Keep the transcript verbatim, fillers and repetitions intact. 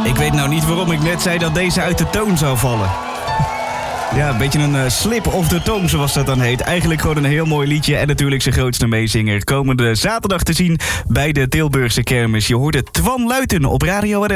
Ik weet nou niet waarom ik net zei dat deze uit de toon zou vallen. Ja, een beetje een uh, slip of the tongue, zoals dat dan heet. Eigenlijk gewoon een heel mooi liedje en natuurlijk zijn grootste meezinger. Komende zaterdag te zien bij de Tilburgse kermis. Je hoorde Twan Luiten op Radio R L.